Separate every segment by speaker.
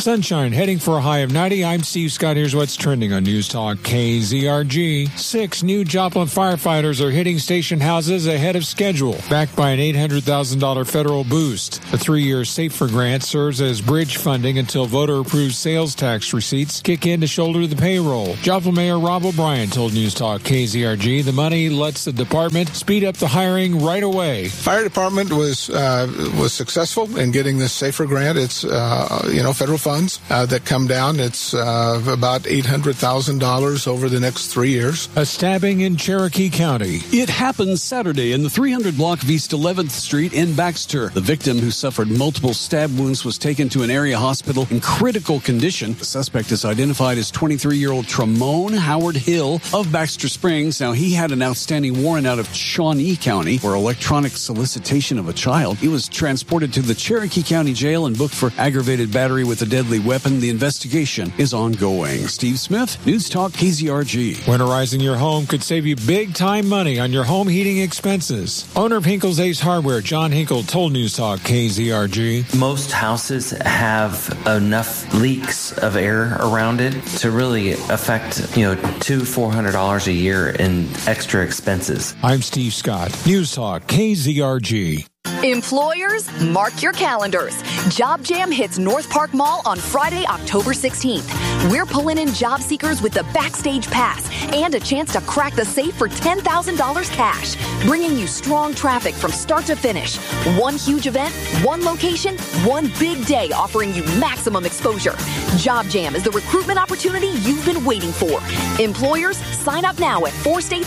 Speaker 1: Sunshine heading for a high of 90. I'm Steve Scott. Here's what's trending on News Talk KZRG. 6 new Joplin firefighters are hitting station houses ahead of schedule, backed by an $800,000 federal boost. The 3-year Safer grant serves as bridge funding until voter-approved sales tax receipts kick in to shoulder the payroll. Joplin Mayor Rob O'Brien told News Talk KZRG the money lets the department speed up the hiring right away.
Speaker 2: Fire department was successful in getting this Safer grant. It's federal funds that come down. It's about $800,000 over the next 3 years.
Speaker 1: A stabbing in Cherokee County.
Speaker 3: It happened Saturday in the 300 block of East 11th Street in Baxter. The victim, who suffered multiple stab wounds, was taken to an area hospital in critical condition. The suspect is identified as 23-year-old Tramone Howard Hill of Baxter Springs. Now, he had an outstanding warrant out of Shawnee County for electronic solicitation of a child. He was transported to the Cherokee County Jail and booked for aggravated battery with a deadly weapon. The investigation is ongoing. Steve Smith, News Talk KZRG.
Speaker 1: Winterizing your home could save you big-time money on your home heating expenses. Owner of Hinkle's Ace Hardware, John Hinkle, told News Talk KZRG.
Speaker 4: Most houses have enough leaks of air around it to really affect, $200-400 a year in extra expenses.
Speaker 1: I'm Steve Scott, News Talk KZRG.
Speaker 5: Employers, mark your calendars. Job Jam hits North Park Mall on Friday, October 16th. We're pulling in job seekers with the Backstage Pass and a chance to crack the safe for $10,000 cash, bringing you strong traffic from start to finish. One huge event, one location, one big day offering you maximum exposure. Job Jam is the recruitment opportunity you've been waiting for. Employers, sign up now at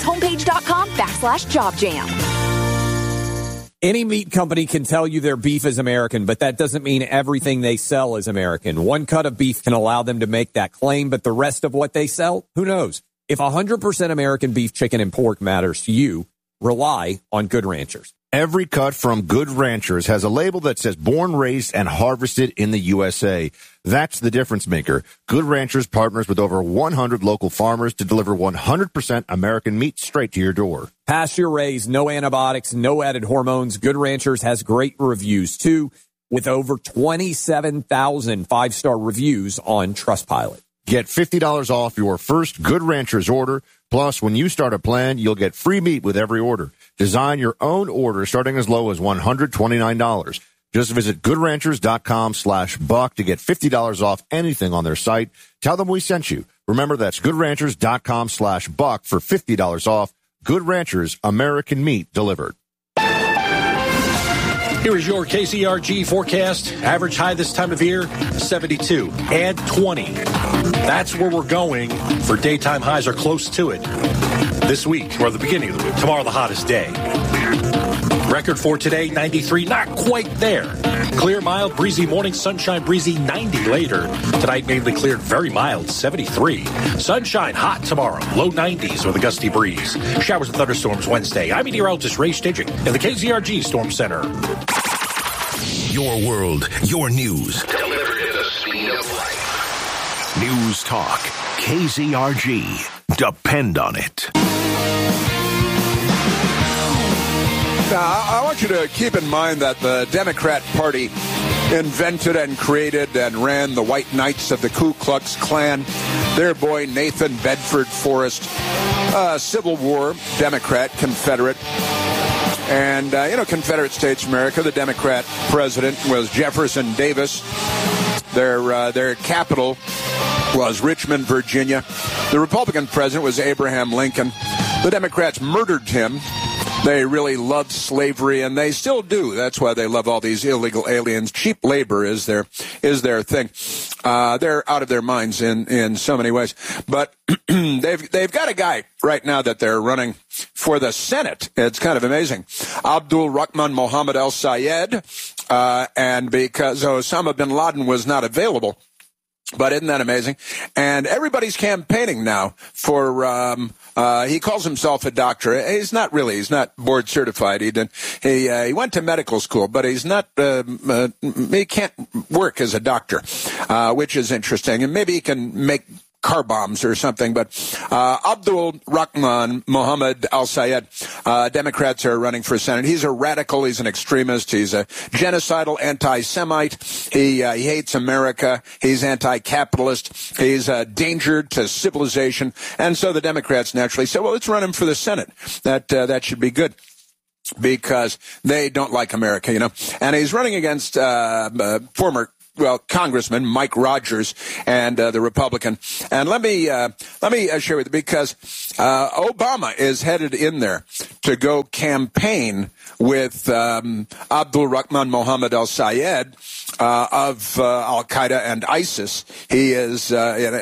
Speaker 5: 4stateshomepage.com/JobJam.
Speaker 6: Any meat company can tell you their beef is American, but that doesn't mean everything they sell is American. One cut of beef can allow them to make that claim, but the rest of what they sell, who knows? If 100% American beef, chicken, and pork matters to you, rely on Good Ranchers.
Speaker 7: Every cut from Good Ranchers has a label that says born, raised, and harvested in the USA. That's the difference maker. Good Ranchers partners with over 100 local farmers to deliver 100% American meat straight to your door.
Speaker 6: Pasture raised, no antibiotics, no added hormones. Good Ranchers has great reviews, too, with over 27,000 five-star reviews on Trustpilot.
Speaker 7: Get $50 off your first Good Ranchers order. Plus, when you start a plan, you'll get free meat with every order. Design your own order starting as low as $129. Just visit goodranchers.com/buck to get $50 off anything on their site. Tell them we sent you. Remember, that's goodranchers.com/buck for $50 off. Good Ranchers, American meat delivered.
Speaker 8: Here is your KZRG forecast. Average high this time of year, 72 and 20. That's where we're going for daytime highs or close to it this week or the beginning of the week. Tomorrow, the hottest day. Record for today, 93, not quite there. Clear, mild, breezy morning, sunshine, breezy, 90 later. Tonight, mainly cleared, very mild, 73. Sunshine, hot tomorrow, low 90s with a gusty breeze. Showers and thunderstorms Wednesday. I'm meteorologist Ray Stidging in the KZRG Storm Center.
Speaker 9: Your world, your news. Delivered at the speed of light. News Talk, KZRG. Depend on it.
Speaker 10: Now, I want you to keep in mind that the Democrat Party invented and created and ran the White Knights of the Ku Klux Klan. Their boy, Nathan Bedford Forrest, Civil War, Democrat, Confederate. And, Confederate States of America, the Democrat president was Jefferson Davis. Their capital was Richmond, Virginia. The Republican president was Abraham Lincoln. The Democrats murdered him. They really loved slavery, and they still do. That's why they love all these illegal aliens. Cheap labor is their thing. They're out of their minds in so many ways. But they've got a guy right now that they're running for the Senate. It's kind of amazing. Abdul Rahman Mohammed Al Sayed, and because Osama bin Laden was not available. But isn't that amazing? And everybody's campaigning now for, he calls himself a doctor. He's not really. He's not board certified. He went to medical school, but he's not, he can't work as a doctor, which is interesting. And maybe he can make car bombs or something. But Abdul Rahman Mohammed al-Sayed, Democrats are running for Senate. He's a radical. He's an extremist. He's a genocidal anti-Semite. He hates America. He's anti-capitalist. He's a danger to civilization. And so the Democrats naturally said, well, let's run him for the Senate. That should be good, because they don't like America, you know. And he's running against former Congressman Mike Rogers and the Republican. And let me share with you, because Obama is headed in there to go campaign with Abdul Rahman Mohammed al-Sayed of Al-Qaeda and ISIS. He is,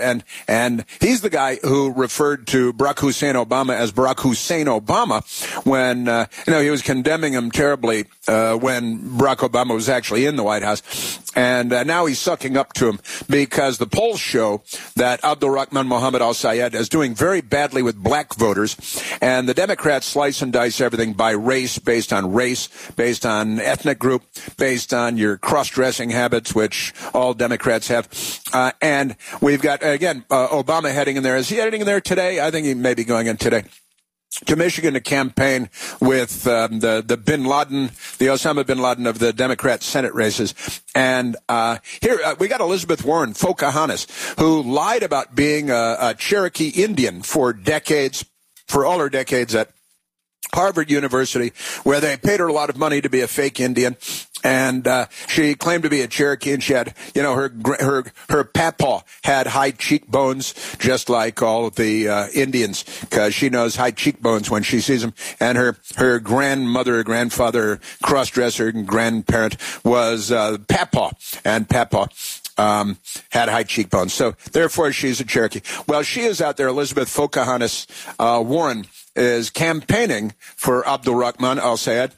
Speaker 10: and he's the guy who referred to Barack Hussein Obama as Barack Hussein Obama when, he was condemning him terribly when Barack Obama was actually in the White House. And now he's sucking up to him, because the polls show that Abdul Rahman Mohammed al-Sayed is doing very badly with black voters. And the Democrats slice and dice everything by race, based on ethnic group, based on your cross-dressing habits, which all Democrats have. And we've got, again, Obama heading in there. Is he heading in there today? I think he may be going in today to Michigan to campaign with the Bin Laden, the Osama Bin Laden of the Democrat Senate races. And here we got Elizabeth Warren, Pocahontas, who lied about being a Cherokee Indian for all her decades at Harvard University, where they paid her a lot of money to be a fake Indian. And she claimed to be a Cherokee, and she had, her papaw had high cheekbones, just like all of the Indians, because she knows high cheekbones when she sees them. And her grandmother, grandfather, cross-dresser, and grandparent was papaw, and papaw had high cheekbones. So therefore, she's a Cherokee. Well, she is out there. Elizabeth Pocahontas Warren is campaigning for Abdul Rahman al-Sayed,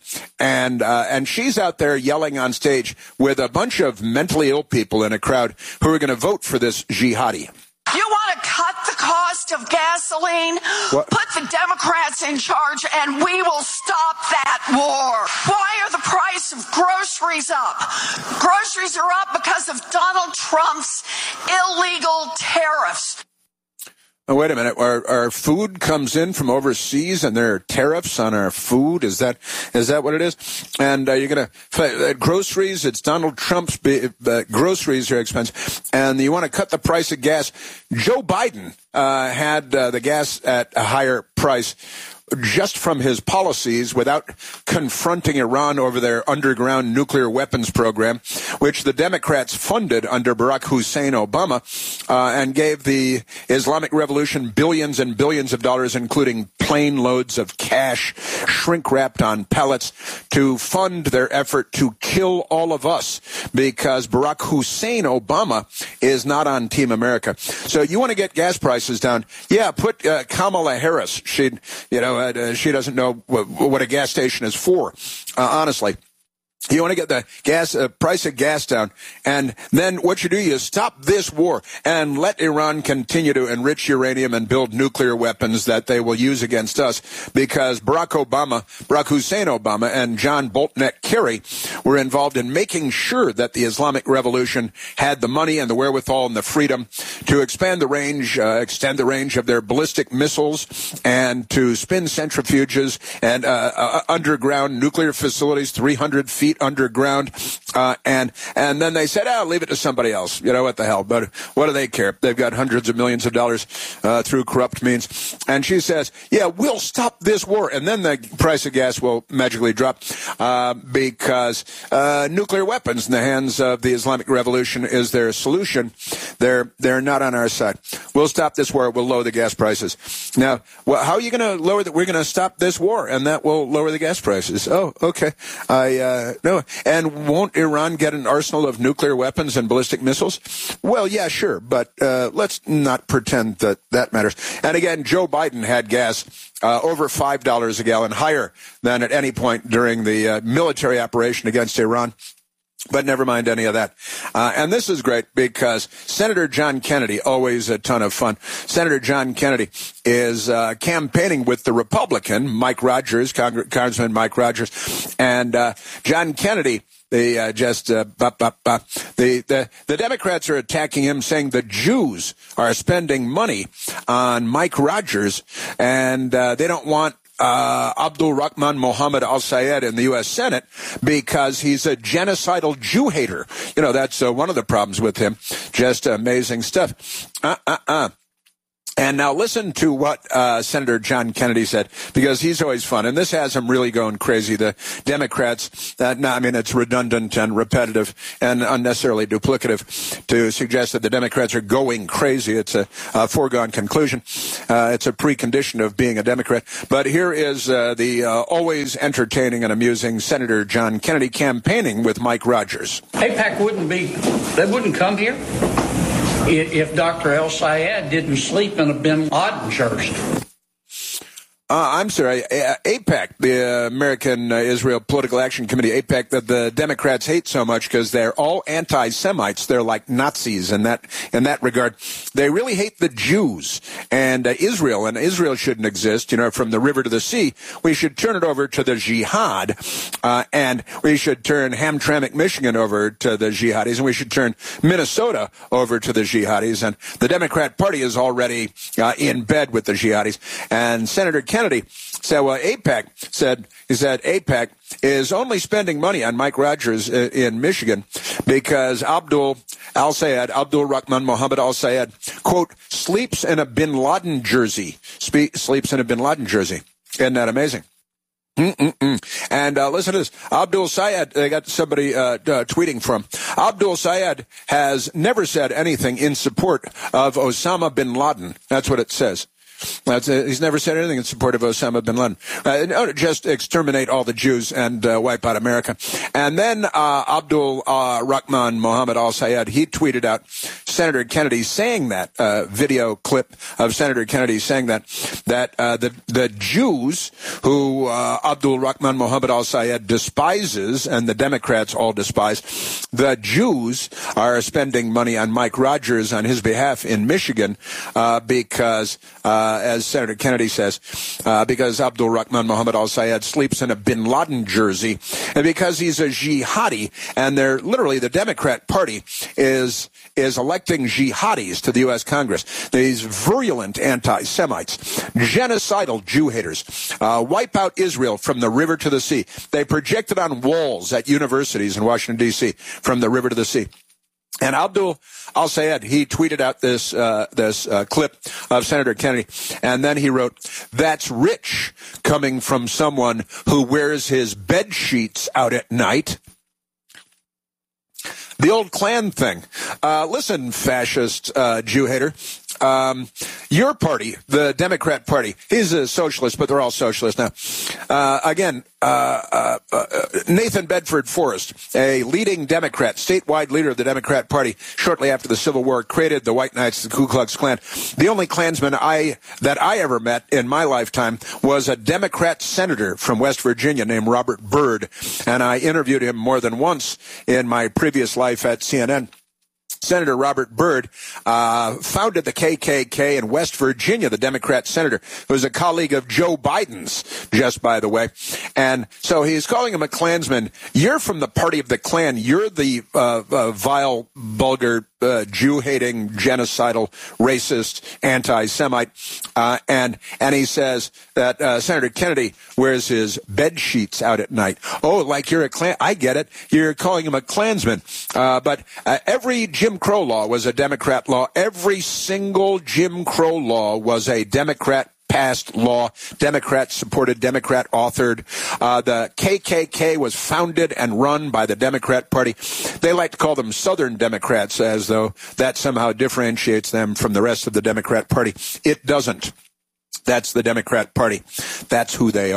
Speaker 10: and she's out there yelling on stage with a bunch of mentally ill people in a crowd who are going to vote for this jihadi.
Speaker 11: You want to cut the cost of gasoline? What? Put the Democrats in charge and we will stop that war. Why are the price of groceries up? Groceries are up because of Donald Trump's illegal tariffs.
Speaker 10: Oh, wait a minute. Our food comes in from overseas, and there are tariffs on our food. Is that what it is? And you're going to groceries. It's Donald Trump's groceries are expensive, and you want to cut the price of gas. Joe Biden had the gas at a higher price just from his policies, without confronting Iran over their underground nuclear weapons program, which the Democrats funded under Barack Hussein Obama, and gave the Islamic Revolution billions and billions of dollars, including plane loads of cash, shrink-wrapped on pallets, to fund their effort to kill all of us, because Barack Hussein Obama is not on Team America. So you want to get gas prices down? Yeah, put Kamala Harris. She doesn't know what a gas station is for, honestly. You want to get the price of gas down, and then what you do, you stop this war and let Iran continue to enrich uranium and build nuclear weapons that they will use against us, because Barack Hussein Obama, and John Bolton Kerry were involved in making sure that the Islamic Revolution had the money and the wherewithal and the freedom to extend the range of their ballistic missiles, and to spin centrifuges and underground nuclear facilities 300 feet underground, and then they said, leave it to somebody else. What the hell? But what do they care? They've got hundreds of millions of dollars through corrupt means. And she says, we'll stop this war, and then the price of gas will magically drop, because nuclear weapons in the hands of the Islamic Revolution is their solution. They're not on our side. We'll stop this war. We'll lower the gas prices. Now, how are you going to lower that? We're going to stop this war, and that will lower the gas prices. Oh, okay. No. And won't Iran get an arsenal of nuclear weapons and ballistic missiles? Well, yeah, sure. But let's not pretend that matters. And again, Joe Biden had gas over $5 a gallon, higher than at any point during the military operation against Iran. But never mind any of that. And this is great because Senator John Kennedy, always a ton of fun. Senator John Kennedy is campaigning with the Republican, Mike Rogers, Congressman Mike Rogers. And John Kennedy, the Democrats are attacking him, saying the Jews are spending money on Mike Rogers, and they don't want Abdul Rahman Mohammed al-Sayed in the U.S. Senate because he's a genocidal Jew hater. You know, that's one of the problems with him. Just amazing stuff. And now listen to what Senator John Kennedy said, because he's always fun. And this has him really going crazy. The Democrats, it's redundant and repetitive and unnecessarily duplicative to suggest that the Democrats are going crazy. It's a foregone conclusion. It's a precondition of being a Democrat. But here is the always entertaining and amusing Senator John Kennedy campaigning with Mike Rogers.
Speaker 12: AIPAC wouldn't come here if Dr. El-Sayed didn't sleep in a bin Laden jersey.
Speaker 10: I'm sorry, AIPAC, the American Israel Political Action Committee, AIPAC, that the Democrats hate so much because they're all anti-Semites. They're like Nazis in that regard. They really hate the Jews and Israel, and Israel shouldn't exist. You know, from the river to the sea, we should turn it over to the jihad, and we should turn Hamtramck, Michigan over to the jihadis, and we should turn Minnesota over to the jihadis. And the Democrat Party is already in bed with the jihadis. And Senator Kennedy said, well, AIPAC said AIPAC is only spending money on Mike Rogers in Michigan because Abdul Rahman Mohammed al-Sayed, quote, sleeps in a bin Laden jersey. Sleeps in a bin Laden jersey. Isn't that amazing? And listen to this. Abdul Sayed, they got somebody tweeting from. Abdul Sayed has never said anything in support of Osama bin Laden. That's what it says. He's never said anything in support of Osama bin Laden. Just exterminate all the Jews and wipe out America. And then Abdul Rahman Mohammed al-Sayed, he tweeted out Senator Kennedy saying that, video clip of Senator Kennedy saying that the Jews who Abdul Rahman Mohammed al-Sayed despises and the Democrats all despise, the Jews are spending money on Mike Rogers on his behalf in Michigan because as Senator Kennedy says, because Abdul Rahman Mohammed al-Sayed sleeps in a bin Laden jersey, and because he's a jihadi, and they're literally, the Democrat Party is electing jihadis to the U.S. Congress. These virulent anti-Semites, genocidal Jew haters, wipe out Israel from the river to the sea. They project it on walls at universities in Washington, D.C., from the river to the sea. And Abdul al-Sayed, he tweeted out this clip of Senator Kennedy, and then he wrote, "That's rich coming from someone who wears his bed sheets out at night." The old Klan thing. Listen, fascist Jew hater. Your party, the Democrat Party, he's a socialist, but they're all socialists now. Nathan Bedford Forrest, a leading Democrat, statewide leader of the Democrat Party, shortly after the Civil War, created the White Knights, the Ku Klux Klan. The only Klansman that I ever met in my lifetime was a Democrat senator from West Virginia named Robert Byrd, and I interviewed him more than once in my previous life at CNN. Senator Robert Byrd founded the KKK in West Virginia, the Democrat senator, who was a colleague of Joe Biden's, just by the way. And so he's calling him a Klansman. You're from the party of the Klan. You're the vile, vulgar, Jew-hating, genocidal, racist, anti-Semite. And he says that Senator Kennedy wears his bed sheets out at night. Oh, like you're a Klan. I get it. You're calling him a Klansman. But every Jim Crow law was a Democrat law. Every single Jim Crow law was a Democrat passed law, Democrat supported, Democrat authored. The KKK was founded and run by the Democrat Party. They like to call them Southern Democrats, as though that somehow differentiates them from the rest of the Democrat Party. It doesn't. That's the Democrat Party. That's who they are.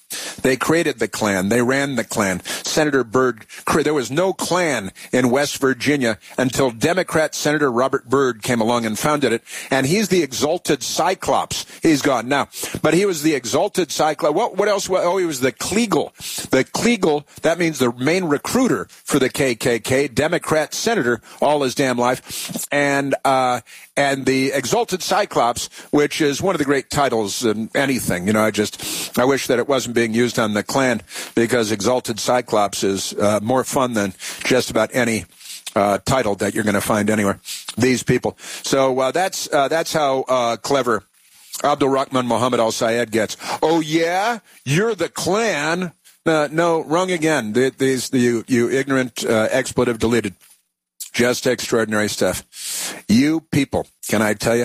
Speaker 10: They created the Klan. They ran the Klan. Senator Byrd, there was no Klan in West Virginia until Democrat Senator Robert Byrd came along and founded it. And he's the exalted Cyclops. He's gone now. But he was the exalted Cyclops. What else? Oh, he was the Kliegel. The Kliegel, that means the main recruiter for the KKK, Democrat senator all his damn life. And the exalted Cyclops, which is one of the great titles in anything. You know, I wish that it wasn't being used on the Klan, because exalted Cyclops is more fun than just about any title that you're going to find anywhere. These people. So that's how clever Abdul Rahman Muhammad al-Sayed gets. Oh yeah, you're the Klan. No, wrong again. You ignorant expletive deleted. Just extraordinary stuff. You people, can I tell you?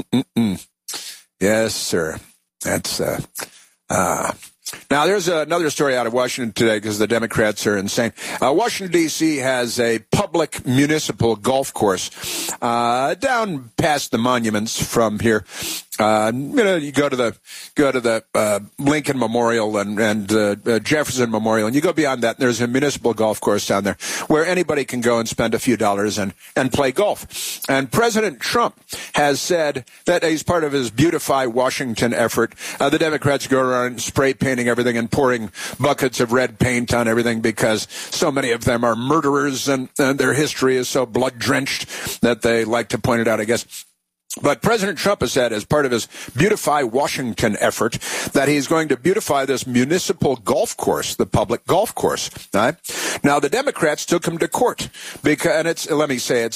Speaker 10: Yes, sir. That's now, there's another story out of Washington today, because the Democrats are insane. Washington, D.C. has a public municipal golf course down past the monuments from here. You go to the Lincoln Memorial and Jefferson Memorial, and you go beyond that, and there's a municipal golf course down there where anybody can go and spend a few dollars and play golf. And President Trump has said that as part of his Beautify Washington effort, the Democrats go around spray painting everything and pouring buckets of red paint on everything, because so many of them are murderers and their history is so blood-drenched that they like to point it out, I guess. But President Trump has said, as part of his Beautify Washington effort, that he's going to beautify this municipal golf course, the public golf course. Right? Now, the Democrats took him to court because, and let me say, it's